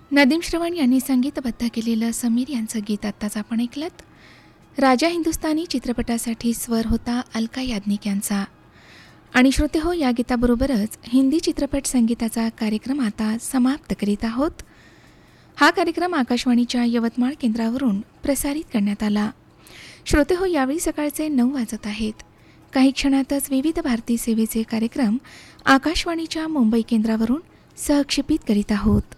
नदीम श्रवण यांनी संगीतबद्ध केलेलं समीर यांचं गीत आत्ताच आपण ऐकलत. राजा हिंदुस्तानी चित्रपटासाठी स्वर होता अलका याज्ञिक यांचा. आणि श्रोते हो, या गीताबरोबरच हिंदी चित्रपट संगीताचा कार्यक्रम आता समाप्त करीत आहोत. हा कार्यक्रम आकाशवाणीच्या यवतमाळ केंद्रावरून प्रसारित करण्यात आला. श्रोते हो, यावेळी सकाळचे 9 वाजत आहेत. काही क्षणातच विविध भारती सेवेचे कार्यक्रम आकाशवाणीच्या मुंबई केंद्रावरून सहक्षेपित करीत आहोत.